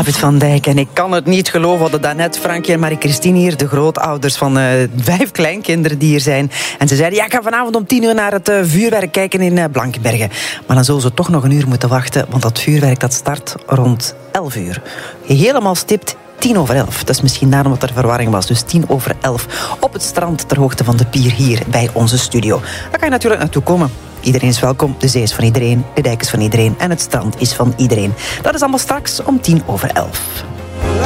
David van Dijk. En ik kan het niet geloven, we hadden daarnet Frankie en Marie-Christine hier, de grootouders van 5 kleinkinderen die hier zijn. En ze zeiden, ja, ik ga vanavond om 10 uur naar het vuurwerk kijken in Blankenberge. Maar dan zullen ze toch nog een uur moeten wachten, want dat vuurwerk dat start rond 11 uur. Helemaal stipt 10:10. Dat is misschien daarom dat er verwarring was. Dus 10:11 op het strand ter hoogte van de pier hier bij onze studio. Daar kan je natuurlijk naartoe komen. Iedereen is welkom. De zee is van iedereen, de dijk is van iedereen en het strand is van iedereen. Dat is allemaal straks om 10:11.